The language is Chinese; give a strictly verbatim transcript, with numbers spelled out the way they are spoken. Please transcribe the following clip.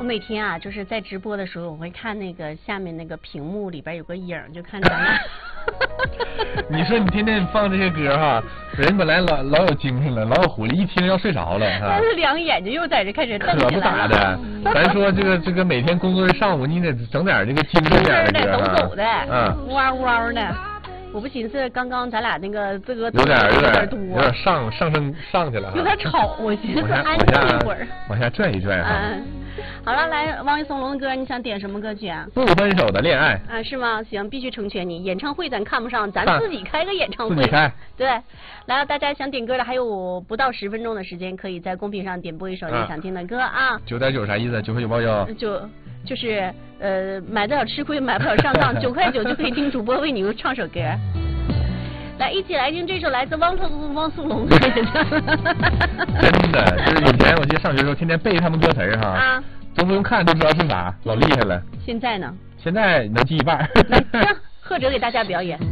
我每天啊，就是在直播的时候，我会看那个下面那个屏幕里边有个影，就看咱俩。 你说你天天放这些歌哈，人本来老老有精神了，老有活力，一听要睡着了。 但是两眼睛又在这开始瞪起来了。 可不咋的，咱说这个这个每天工作日上午，你得整点这个精神点的歌啊，抖抖的， 嗯， 哇哇的。我不寻思，刚刚咱俩那个这个有点有点多， 有点上上升上去了， 有点吵。我寻思安静一会儿， 往下拽一拽哈。 嗯，好了，来王力宏龙的歌，你想点什么歌曲啊？ 不分手的恋爱啊，是吗？行，必须成全你。演唱会咱看不上，咱自己开个演唱会。 自己开。 对，来，大家想点歌的还有不到十分钟的时间，可以在公屏上点播一首你想听的歌啊。 九点九啥意思？九块九包邮。 就就是呃，买得了吃亏，买不了上当，九块九就可以听主播为你唱首歌。来，一起来听这首来自汪苏汪苏泷的。 真的，就是以前我记得上学的时候，天天背他们歌词儿哈，啊，都不用看都知道是啥，老厉害了。 现在呢？ 现在能记一半。 来，让贺哲给大家表演。